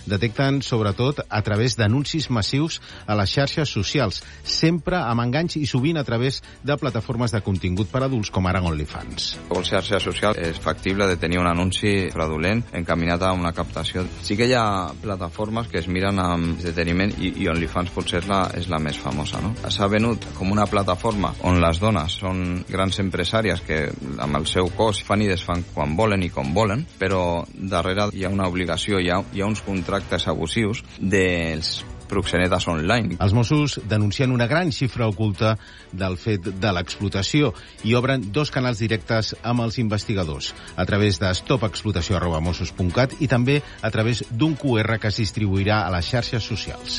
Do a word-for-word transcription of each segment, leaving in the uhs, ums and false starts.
detecten sobretot a través d'anuncis massius a les xarxes socials, sempre amb enganys i sovint a través de plataformes de contingut per adults com ara OnlyFans. La xarxa social és factible de tenir un anunci fraudulent encaminat a una captació. Sí que hi ha plataformes que es miren amb deteniment i, i OnlyFans potser és la, és la més famosa, no? S'ha venut com una plataforma on les dones són grans empresàries que amb el seu cos fan i desfan quan volen i com volen, però darrere hi ha una obligació, hi ha, hi ha uns contractes abusius dels proxenetes online. Els Mossos denuncien una gran xifra oculta del fet de l'explotació i obren dos canals directes amb els investigadors, a través de stopexplotació arroba mossos punt cat i també a través d'un cu erre que es distribuirà a les xarxes socials.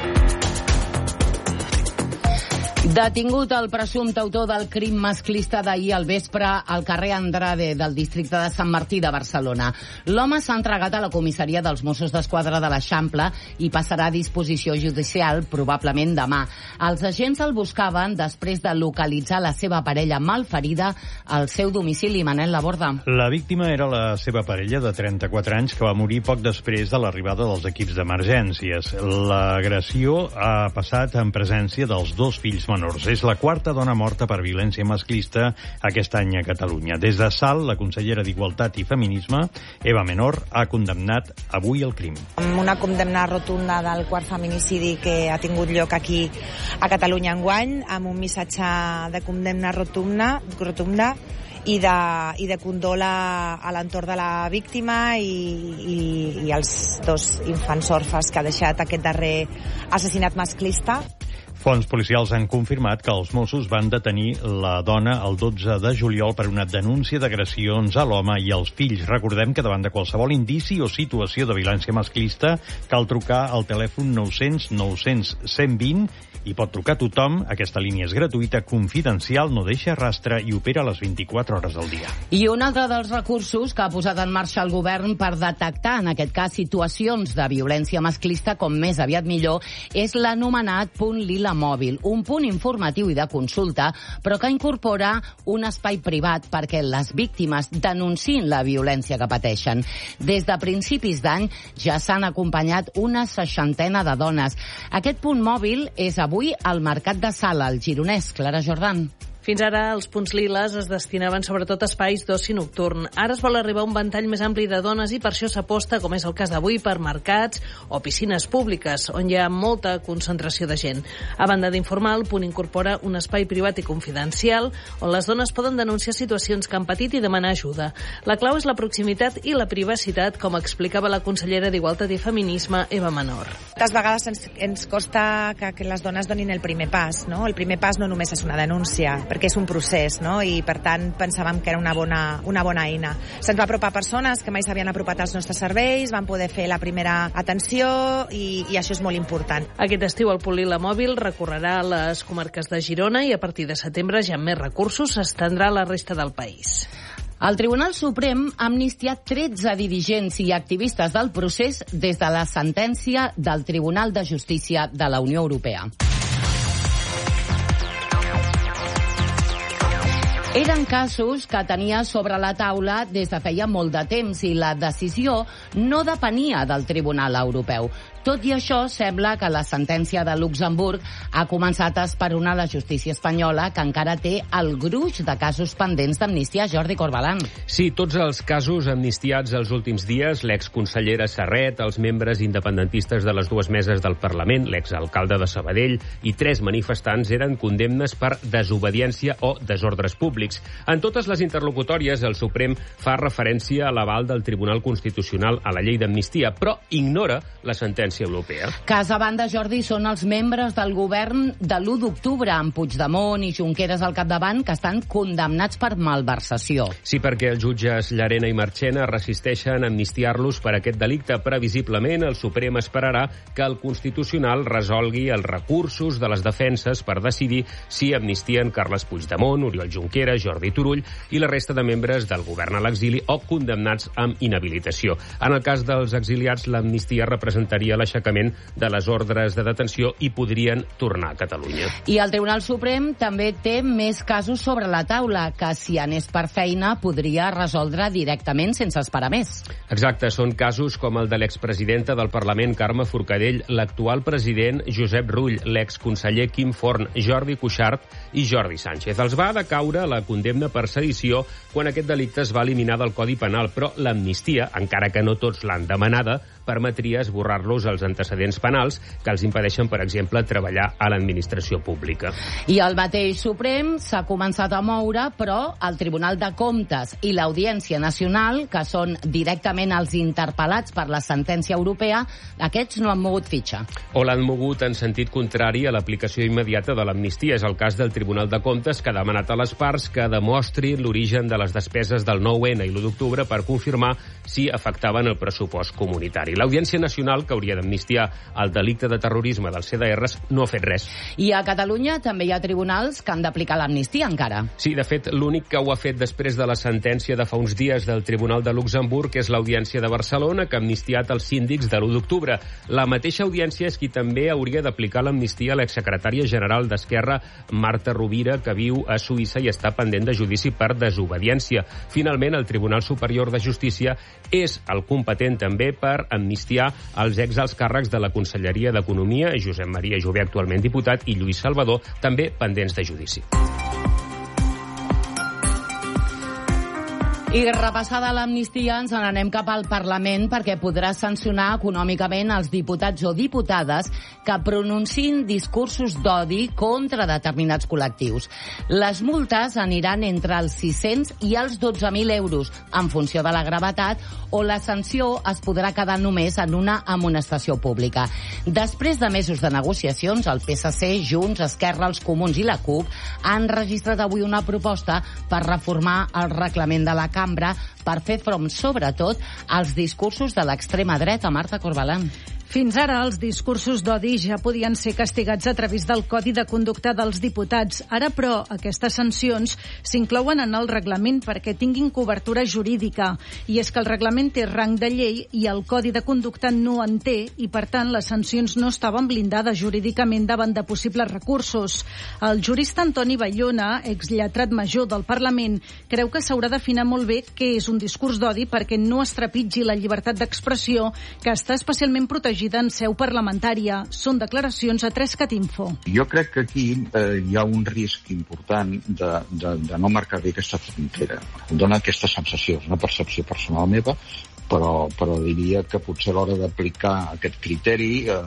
Detingut el presumpte autor del crim masclista d'ahir al vespre al carrer Andrade del districte de Sant Martí de Barcelona. L'home s'ha entregat a la comissaria dels Mossos d'Esquadra de l'Eixample i passarà a disposició judicial probablement demà. Els agents el buscaven després de localitzar la seva parella malferida al seu domicili. Manel Laborda. La víctima era la seva parella de trenta-quatre anys que va morir poc després de l'arribada dels equips d'emergències. L'agressió ha passat en presència dels dos fills menors. És la quarta dona morta per violència masclista aquest any a Catalunya. Des de Salt, la consellera d'Igualtat i Feminisme, Eva Menor, ha condemnat avui el crim. Amb una condemna rotunda del quart feminicidi que ha tingut lloc aquí a Catalunya enguany, amb un missatge de condemna rotunda, rotunda i de, i de condol a, a l'entorn de la víctima i, i, i els dos infants orfes que ha deixat aquest darrer assassinat masclista. Fonts policials han confirmat que els Mossos van detenir la dona el dotze de juliol per una denúncia d'agressions a l'home i als fills. Recordem que davant de qualsevol indici o situació de violència masclista cal trucar al telèfon nou cents nou cents cent vint i pot trucar tothom. Aquesta línia és gratuïta, confidencial, no deixa rastre i opera a les vint-i-quatre hores del dia. I un altre dels recursos que ha posat en marxa el govern per detectar, en aquest cas, situacions de violència masclista com més aviat millor, és l'anomenat punt Lila Mòbil, un punt informatiu i de consulta, però que incorpora un espai privat perquè les víctimes denunciïn la violència que pateixen. Des de principis d'any ja s'han acompanyat una seixantena de dones. Aquest punt mòbil és avui al Mercat de Sala, al Gironès. Clara Jordan. Fins ara, els punts liles es destinaven sobretot a espais d'oci nocturn. Ara es vol arribar a un ventall més ampli de dones i per això s'aposta, com és el cas d'avui, per mercats o piscines públiques, on hi ha molta concentració de gent. A banda d'informar, el punt incorpora un espai privat i confidencial on les dones poden denunciar situacions que han patit i demanar ajuda. La clau és la proximitat i la privacitat, com explicava la consellera d'Igualtat i Feminisme, Eva Menor. Moltes vegades ens, ens costa que, que les dones donin el primer pas, no? El primer pas no només és una denúncia, perquè és un procés, no? I per tant pensàvem que era una bona, una bona eina. Se'ns va apropar persones que mai s'havien apropat als nostres serveis, van poder fer la primera atenció i, i això és molt important. Aquest estiu el punt Lila Mòbil recorrerà les comarques de Girona i a partir de setembre ja amb més recursos s'estendrà a la resta del país. El Tribunal Suprem ha amnistiat tretze dirigents i activistes del procés des de la sentència del Tribunal de Justícia de la Unió Europea. Eren casos que tenia sobre la taula des de feia molt de temps i la decisió no depenia del Tribunal Europeu. Tot i això, sembla que la sentència de Luxemburg ha començat a esperonar la justícia espanyola, que encara té el gruix de casos pendents d'amnistia. Jordi Corbalan. Sí, tots els casos amnistiats els últims dies, l'exconsellera Serret, els membres independentistes de les dues meses del Parlament, l'exalcalde de Sabadell i tres manifestants eren condemnes per desobediència o desordres públics. En totes les interlocutòries, el Suprem fa referència a l'aval del Tribunal Constitucional a la llei d'amnistia, però ignora la sentència europea. Cas a banda, Jordi, són els membres del govern de l'u d'octubre, amb Puigdemont i Junqueras al capdavant, que estan condemnats per malversació. Sí, perquè els jutges Llarena i Marchena resisteixen a amnistiar-los per aquest delicte. Previsiblement, el Suprem esperarà que el Constitucional resolgui els recursos de les defenses per decidir si amnistien Carles Puigdemont, Oriol Junqueras Rovira, Jordi Turull i la resta de membres del govern a l'exili o condemnats amb inhabilitació. En el cas dels exiliats, l'amnistia representaria l'aixecament de les ordres de detenció i podrien tornar a Catalunya. I el Tribunal Suprem també té més casos sobre la taula, que si anés per feina podria resoldre directament sense esperar més. Exacte, són casos com el de l'expresidenta del Parlament, Carme Forcadell, l'actual president Josep Rull, l'exconseller Quim Forn, Jordi Cuixart i Jordi Sánchez. Els va decaure la condemna per sedició quan aquest delicte es va eliminar del Codi Penal, però l'amnistia, encara que no tots l'han demanada, permetria esborrar-los els antecedents penals que els impedeixen, per exemple, treballar a l'administració pública. I el mateix Suprem s'ha començat a moure, però el Tribunal de Comptes i l'Audiència Nacional, que són directament els interpel·lats per la sentència europea, aquests no han mogut fitxa. O l'han mogut en sentit contrari a l'aplicació immediata de l'amnistia. És el cas del Tribunal de Comptes, que ha demanat a les parts que demostri l'origen de les despeses del nou ene i l'u d'octubre per confirmar si afectaven el pressupost comunitari. L'Audiència Nacional, que hauria d'amnistiar el delicte de terrorisme dels ce de erres, no ha fet res. I a Catalunya també hi ha tribunals que han d'aplicar l'amnistia encara. Sí, de fet, l'únic que ho ha fet després de la sentència de fa uns dies del Tribunal de Luxemburg és l'Audiència de Barcelona, que ha amnistiat els síndics de l'u d'octubre. La mateixa audiència és qui també hauria d'aplicar l'amnistia a l'exsecretària general d'Esquerra, Marta Rovira, que viu a Suïssa i està pendent de judici per desobediència. Finalment, el Tribunal Superior de Justícia és el competent també per amnistiar els exalts càrrecs de la Conselleria d'Economia, Josep Maria Jové, actualment diputat, i Lluís Salvador, també pendents de judici. I repassada l'amnistia, ens n'anem cap al Parlament perquè podrà sancionar econòmicament els diputats o diputades que pronunciïn discursos d'odi contra determinats col·lectius. Les multes aniran entre els sis-cents i els dotze mil euros, en funció de la gravetat, o la sanció es podrà quedar només en una amonestació pública. Després de mesos de negociacions, el pe esse ce, Junts, Esquerra, els Comuns i la CUP han registrat avui una proposta per reformar el reglament de la cambra per fer front, sobretot, als discursos de l'extrema dreta. Marta Corbalán. Fins ara, els discursos d'odi ja podien ser castigats a través del Codi de Conducta dels Diputats. Ara, però, aquestes sancions s'inclouen en el reglament perquè tinguin cobertura jurídica. I és que el reglament té rang de llei i el Codi de Conducta no en té i, per tant, les sancions no estaven blindades jurídicament davant de possibles recursos. El jurista Antoni Bayona, exlletrat major del Parlament, creu que s'haurà d'afinar molt bé què és un discurs d'odi perquè no es trepitgi la llibertat d'expressió, que està especialment protegida en seu parlamentària. Són declaracions a Trescat Info. Jo crec que aquí eh, hi ha un risc important de, de, de no marcar bé aquesta frontera. Em dona aquesta sensació, és una percepció personal meva, però, però diria que potser a l'hora d'aplicar aquest criteri eh,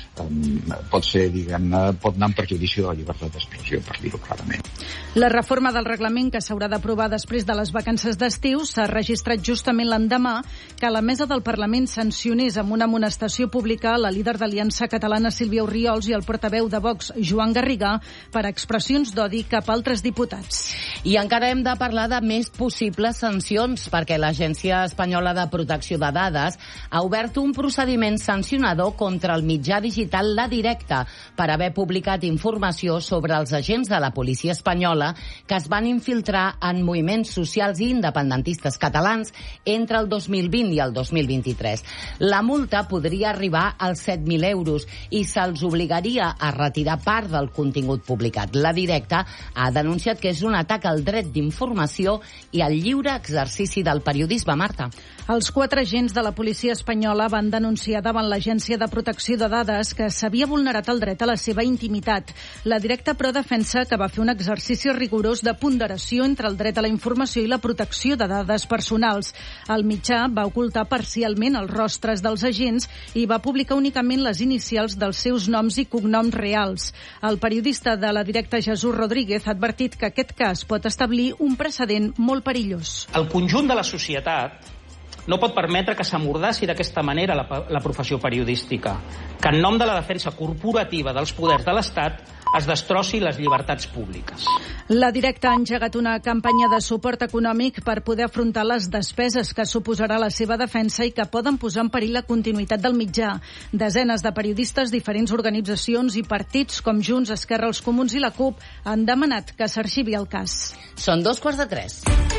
eh, pot ser, diguem-ne, pot anar en perjudici de la llibertat d'expressió, per dir-ho clarament. La reforma del reglament que s'haurà d'aprovar després de les vacances d'estiu s'ha registrat justament l'endemà que la mesa del Parlament sancionés amb una amonestació pública la líder d'Aliança Catalana Sílvia Orriols i el portaveu de Vox Joan Garriga per expressions d'odi cap a altres diputats. I encara hem de parlar de més possibles sancions perquè l'Agència Espanyola de Protecció de Dades ha obert un procediment sancionador contra el mitjà digital La Directa per haver publicat informació sobre els agents de la policia espanyola que es van infiltrar en moviments socials i independentistes catalans entre el dos mil vint i el dos mil vint-i-tres. La multa podria arribar als set mil euros i se'ls obligaria a retirar part del contingut publicat. La Directa ha denunciat que és un atac al dret d'informació i al lliure exercici del periodisme. Marta. Els quatre agents de la policia espanyola van denunciar davant l'Agència de Protecció de Dades que s'havia vulnerat el dret a la seva intimitat. La Directa, però, defensa que va fer un exercici rigorós de ponderació entre el dret a la informació i la protecció de dades personals. El mitjà va ocultar parcialment els rostres dels agents i va publicar únicament les inicials dels seus noms i cognoms reals. El periodista de La Directa, Jesús Rodríguez, ha advertit que aquest cas pot establir un precedent molt perillós. El conjunt de la societat no pot permetre que s'amordassi d'aquesta manera la, la professió periodística, que en nom de la defensa corporativa dels poders de l'Estat es destrossi les llibertats públiques. La Directa ha engegat una campanya de suport econòmic per poder afrontar les despeses que suposarà la seva defensa i que poden posar en perill la continuïtat del mitjà. Desenes de periodistes, diferents organitzacions i partits com Junts, Esquerra, els Comuns i la CUP han demanat que s'arxivi el cas. Són dos quarts de tres.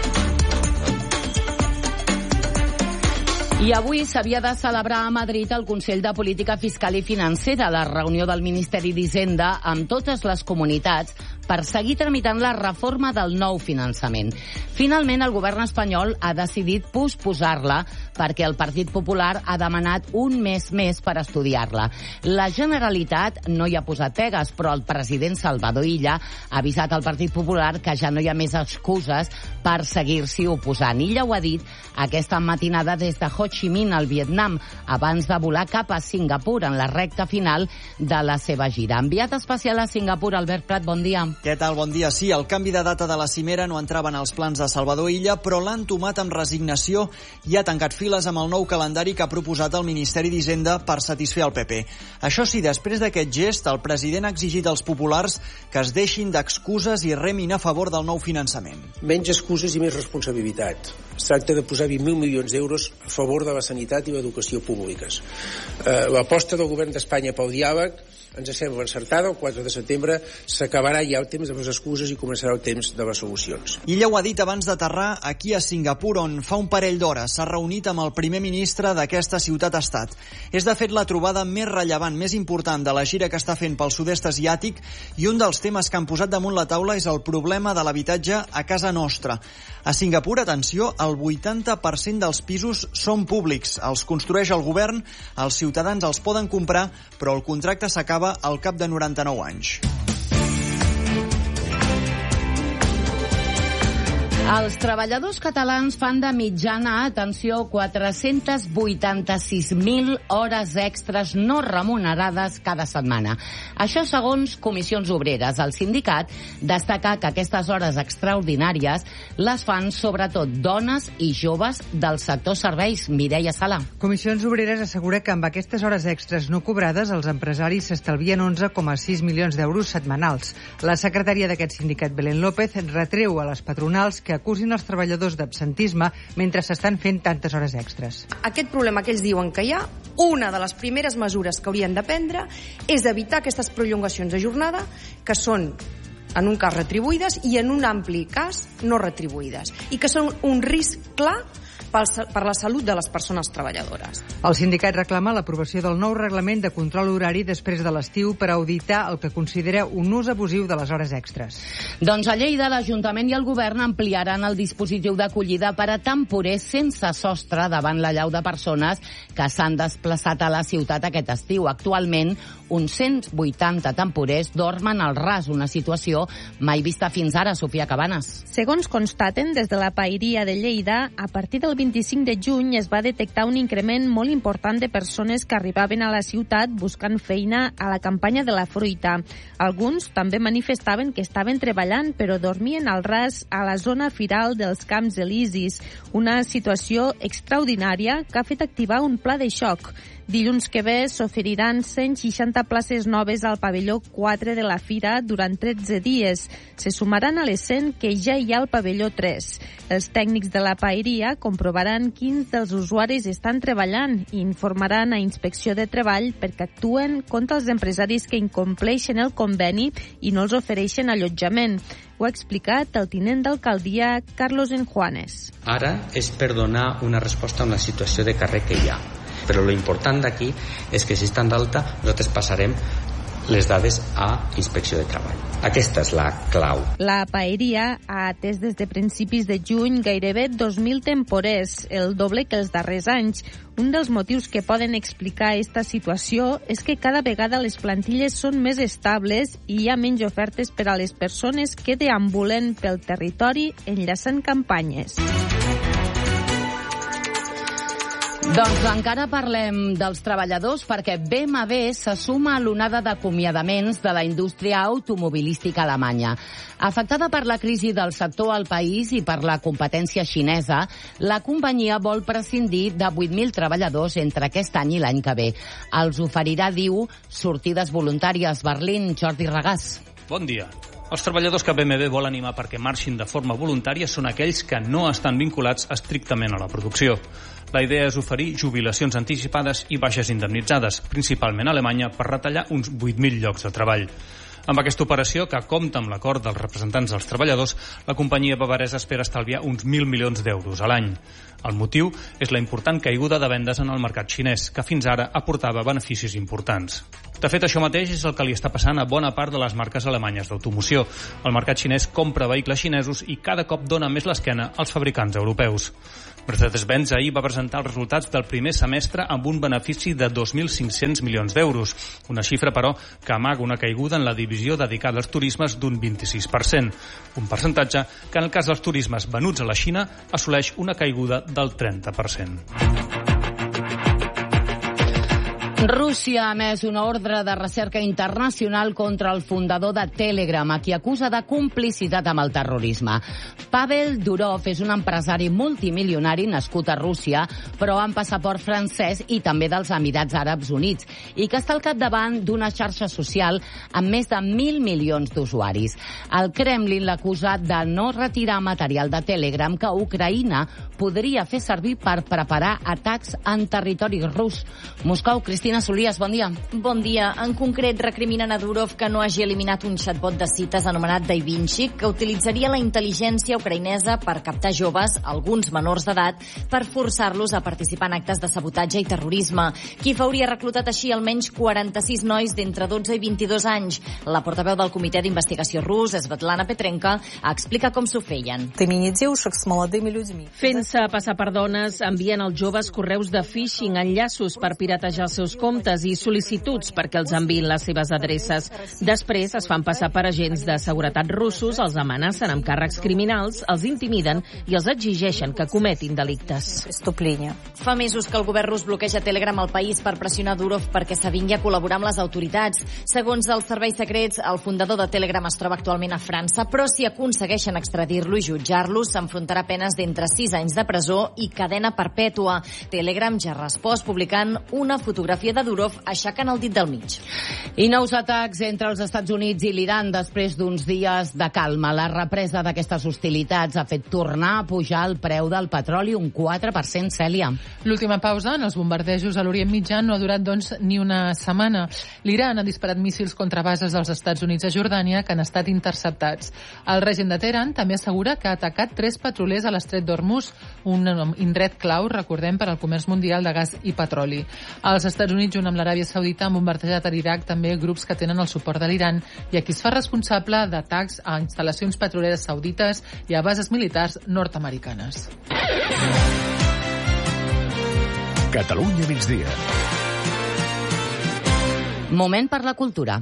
I avui s'havia de celebrar a Madrid el Consell de Política Fiscal i Financera, la reunió del Ministeri d'Hisenda amb totes les comunitats per seguir tramitant la reforma del nou finançament. Finalment, el govern espanyol ha decidit posposar-la perquè el Partit Popular ha demanat un mes més per estudiar-la. La Generalitat no hi ha posat pegues, però el president Salvador Illa ha avisat al Partit Popular que ja no hi ha més excuses per seguir-s'hi oposant. Illa ho ha dit aquesta matinada des de Ho Chi Minh, al Vietnam, abans de volar cap a Singapur en la recta final de la seva gira. Enviat especial a Singapur, Albert Prat, bon dia. Què tal? Bon dia. Sí, el canvi de data de la cimera no entrava en els plans de Salvador Illa, però l'ha entomat amb resignació i ha tancat files amb el nou calendari que ha proposat el Ministeri d'Hisenda per satisfer el P P. Això sí, després d'aquest gest, el president ha exigit als populars que es deixin d'excuses i remin a favor del nou finançament. Menys excuses i més responsabilitat. Es tracta de posar vint mil milions d'euros a favor de la sanitat i l'educació públiques. Eh, l'aposta del govern d'Espanya pel diàleg ens sembla encertada. El quatre de setembre s'acabarà ja el temps de les excuses i començarà el temps de les solucions. Illa ho ha dit abans d'aterrar aquí a Singapur, on fa un parell d'hores s'ha reunit amb el primer ministre d'aquesta ciutat-estat. És de fet la trobada més rellevant, més important de la gira que està fent pel sud-est asiàtic, i un dels temes que han posat damunt la taula és el problema de l'habitatge a casa nostra. A Singapur, atenció, el vuitanta per cent dels pisos són públics. Els construeix el govern, els ciutadans els poden comprar, però el contracte s'acaba al cap de noranta-nou anys. Els treballadors catalans fan de mitjana, atenció, quatre-cents vuitanta-sis mil hores extres no remunerades cada setmana. Això segons Comissions Obreres. El sindicat destaca que aquestes hores extraordinàries les fan sobretot dones i joves del sector serveis. Mireia Sala. Comissions Obreres assegura que amb aquestes hores extres no cobrades els empresaris s'estalvien onze coma sis milions d'euros setmanals. La secretària d'aquest sindicat, Belén López, retreu a les patronals que acusin els treballadors d'absentisme mentre s'estan fent tantes hores extres. Aquest problema que ells diuen que hi ha, una de les primeres mesures que haurien de prendre és evitar aquestes prolongacions de jornada, que són en un cas retribuïdes i en un ampli cas no retribuïdes, i que són un risc clar per la salut de les persones treballadores. El sindicat reclama l'aprovació del nou reglament de control horari després de l'estiu per auditar el que considera un ús abusiu de les hores extres. Doncs a Lleida l'Ajuntament i el Govern ampliaran el dispositiu d'acollida per a temporers sense sostre davant la llau de persones que s'han desplaçat a la ciutat aquest estiu. Actualment, uns cent vuitanta temporers dormen al ras, una situació mai vista fins ara, Sofia Cabanes. Segons constaten des de la Paeria de Lleida, a partir del vint-i-cinc de juny es va detectar un increment molt important de persones que arribaven a la ciutat buscant feina a la campanya de la fruita. Alguns també manifestaven que estaven treballant però dormien al ras a la zona firal dels Camps Elisis, una situació extraordinària que ha fet activar un pla de xoc. Dilluns que ve s'oferiran cent seixanta places noves al pavelló quatre de la Fira durant tretze dies. Se sumaran a les cent que ja hi ha al pavelló tres. Els tècnics de la Paeria comprovaran quins dels usuaris estan treballant i informaran a Inspecció de Treball perquè actuen contra els empresaris que incompleixen el conveni i no els ofereixen allotjament. Ho ha explicat el tinent d'alcaldia Carlos Enjuanes. Ara és per donar una resposta a una situació de carrer que hi ha. Però lo important d'aquí és que si estan d'alta nosaltres passarem les dades a Inspecció de Treball. Aquesta és la clau. La Paeria ha atès des de principis de juny gairebé dos mil temporers, el doble que els darrers anys. Un dels motius que poden explicar aquesta situació és que cada vegada les plantilles són més estables i hi ha menys ofertes per a les persones que deambulen pel territori enllaçant campanyes. Doncs encara parlem dels treballadors perquè B M W se suma a l'onada d'acomiadaments de la indústria automobilística alemanya. Afectada per la crisi del sector al país i per la competència xinesa, la companyia vol prescindir de vuit mil treballadors entre aquest any i l'any que ve. Els oferirà, diu, sortides voluntàries. Berlín, Jordi Regàs. Bon dia. Els treballadors que B M W vol animar perquè marxin de forma voluntària són aquells que no estan vinculats estrictament a la producció. La idea és oferir jubilacions anticipades i baixes indemnitzades, principalment a Alemanya, per retallar uns vuit mil llocs de treball. Amb aquesta operació, que compta amb l'acord dels representants dels treballadors, la companyia bavaresa espera estalviar uns mil milions d'euros a l'any. El motiu és la important caiguda de vendes en el mercat xinès, que fins ara aportava beneficis importants. De fet, això mateix és el que li està passant a bona part de les marques alemanyes d'automoció. El mercat xinès compra vehicles xinesos i cada cop dona més l'esquena als fabricants europeus. Mercedes-Benz ahir va presentar els resultats del primer semestre amb un benefici de dos mil cinc-cents milions d'euros, una xifra, però, que amaga una caiguda en la divisió dedicada als turismes d'un vint-i-sis per cent, un percentatge que, en el cas dels turismes venuts a la Xina, assoleix una caiguda del trenta per cent. Rússia ha emès una ordre de recerca internacional contra el fundador de Telegram, a qui acusa de complicitat amb el terrorisme. Pavel Durov és un empresari multimilionari nascut a Rússia, però amb passaport francès i també dels Emirats Àrabs Units, i que està al capdavant d'una xarxa social amb més de mil milions d'usuaris. El Kremlin l'acusa de no retirar material de Telegram que Ucraïna podria fer servir per preparar atacs en territori rus. Moscou, Cristina Solies, bon dia. Bon dia. En concret, recriminen a Durov que no hagi eliminat un chatbot de cites anomenat DaVinci, que utilitzaria la intel·ligència ucraïnesa per captar joves, alguns menors d'edat, per forçar-los a participar en actes de sabotatge i terrorisme. Kiev hauria reclutat així almenys quaranta-sis nois d'entre dotze i vint-i-dos anys. La portaveu del Comitè d'Investigació rus, Svetlana Petrenka, explica com s'ho feien. Fent-se passar per dones, envien als joves correus de phishing, enllaços per piratejar els seus comptes i sol·licituds perquè els enviïn les seves adreces. Després es fan passar per agents de seguretat russos, els amenacen amb càrrecs criminals, els intimiden i els exigeixen que cometin delictes. Fa mesos que el govern rus bloqueja Telegram al país per pressionar Durov perquè s'avingui a col·laborar amb les autoritats. Segons els serveis secrets, el fundador de Telegram es troba actualment a França, però si aconsegueixen extradir-lo i jutjar-lo, s'enfrontarà a penes d'entre sis anys de presó i cadena perpètua. Telegram ja ha respost publicant una fotografia de Durov aixecant el dit del mig. I nous atacs entre els Estats Units i l'Iran després d'uns dies de calma. La represa d'aquestes hostilitats ha fet tornar a pujar el preu del petroli un quatre per cent, Cèlia. L'última pausa en els bombardejos a l'Orient Mitjà no ha durat, doncs, ni una setmana. L'Iran ha disparat míssils contra bases dels Estats Units a Jordània que han estat interceptats. El règim de Teheran també assegura que ha atacat tres petrolers a l'estret d'Hormuz, un indret clau, recordem, per al comerç mundial de gas i petroli. Els Estats Units, junt amb l'Aràbia Saudita, han bombardejat a l'Iraq també grups que tenen el suport de l'Iran i aquí es fa responsable d'atacs a instal·lacions petroleres saudites i a bases militars nord-americanes. Catalunya migdia. Moment per la cultura.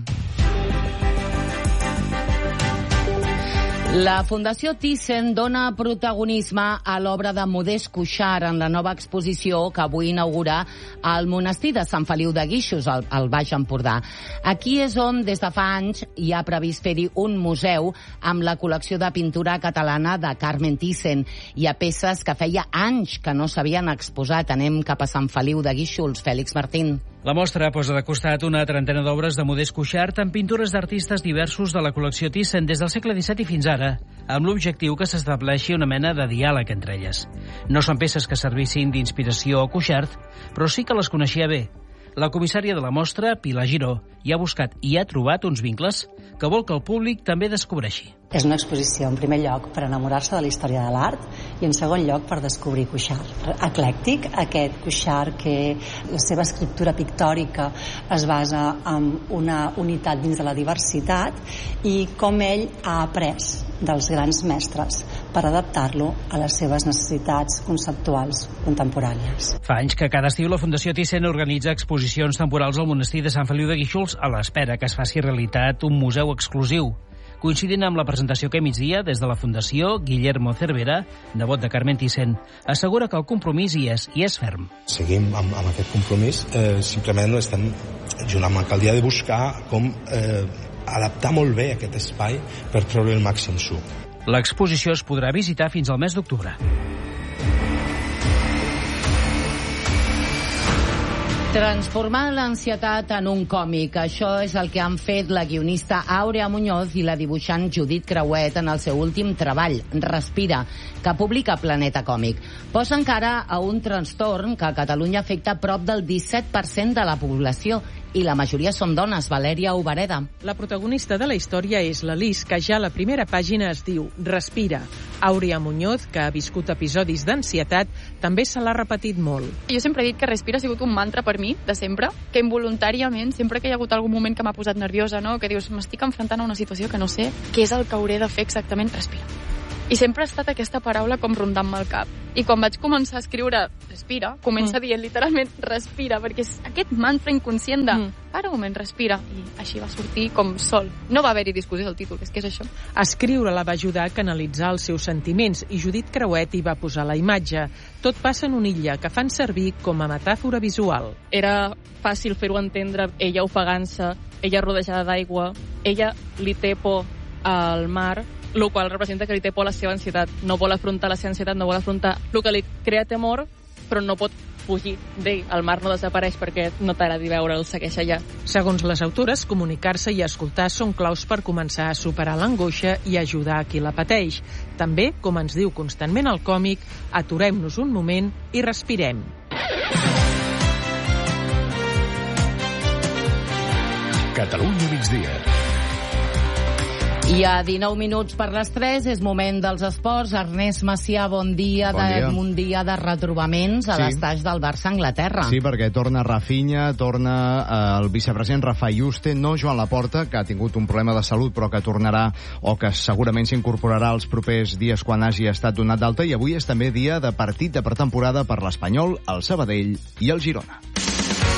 La Fundació Thyssen dona protagonisme a l'obra de Modest Cuixart en la nova exposició que avui inaugura al monestir de Sant Feliu de Guíxols, al, al Baix Empordà. Aquí és on, des de fa anys, hi ha previst fer-hi un museu amb la col·lecció de pintura catalana de Carmen Thyssen. Hi ha peces que feia anys que no s'havien exposat. Anem cap a Sant Feliu de Guíxols. Fèlix Martín. La mostra posa de costat una trentena d'obres de Modest Cuixart amb pintures d'artistes diversos de la col·lecció Thyssen des del segle disset i fins ara, amb l'objectiu que s'estableixi una mena de diàleg entre elles. No són peces que servissin d'inspiració a Cuixart, però sí que les coneixia bé. La comissària de la mostra, Pilar Giró, hi ha buscat i ha trobat uns vincles que vol que el públic també descobreixi. És una exposició, en primer lloc, per enamorar-se de la història de l'art i, en segon lloc, per descobrir Cuixart. Eclèctic, aquest Cuixart que la seva escriptura pictòrica es basa en una unitat dins de la diversitat i com ell ha après dels grans mestres per adaptar-lo a les seves necessitats conceptuals contemporànies. Fa anys que cada estiu la Fundació Thyssen organitza exposicions temporals al monestir de Sant Feliu de Guíxols a l'espera que es faci realitat un museu exclusiu. Coincidint amb la presentació que migdia des de la Fundació, Guillermo Cervera, nebot de Carmen Thyssen, assegura que el compromís hi és, i és ferm. Seguim amb, amb aquest compromís, eh, simplement estem junt amb l'alcaldia de buscar com eh, adaptar molt bé aquest espai per treure el màxim suc. L'exposició es podrà visitar fins al mes d'octubre. Transformar l'ansietat en un còmic. Això és el que han fet la guionista Àurea Muñoz i la dibuixant Judit Creuet en el seu últim treball, Respira, que publica Planeta Còmic. Posa encara a un trastorn que a Catalunya afecta prop del disset per cent de la població i la majoria són dones. Valèria Obereda. La protagonista de la història és la Lis, que ja a la primera pàgina es diu Respira. Àurea Muñoz, que ha viscut episodis d'ansietat, també se l'ha repetit molt. Jo sempre he dit que Respira ha sigut un mantra per mi, de sempre, que involuntàriament, sempre que hi ha hagut algun moment que m'ha posat nerviosa, no? Que dius, m'estic enfrontant a una situació que no sé què és el que hauré de fer exactament, respira. I sempre ha estat aquesta paraula com rondant-me al cap. I quan vaig començar a escriure Respira, comença mm. dient literalment respira, perquè és aquest mantra inconscient de mm. para un moment, respira. I així va sortir com sol. No va haver-hi discussió del títol, és que és això. Escriure-la va ajudar a canalitzar els seus sentiments i Judit Creuet hi va posar la imatge. Tot passa en una illa que fan servir com a metàfora visual. Era fàcil fer-ho entendre, ella ofegant-se, ella rodejada d'aigua, ella li té por al mar, el qual representa que li té por a la seva ansietat. No vol afrontar la seva ansietat, no vol afrontar el que li crea temor, però no pot fugir d'ell. El mar no desapareix perquè no t'agradi veure'l, segueix allà. Segons les autores, comunicar-se i escoltar són claus per començar a superar l'angoixa i ajudar a qui la pateix. També, com ens diu constantment el còmic, aturem-nos un moment i respirem. Catalunya migdia. I a dinou minuts per les tres és moment dels esports. Ernest Macià, bon dia, bon dia. De, un dia de retrobaments a sí. l'estaix del Barça a Anglaterra. Sí, perquè torna Rafinha, torna eh, el vicepresident Rafa Yuste, no Joan Laporta, que ha tingut un problema de salut però que tornarà o que segurament s'incorporarà els propers dies quan hagi estat donat d'alta, i avui és també dia de partit de pretemporada per l'Espanyol, el Sabadell i el Girona.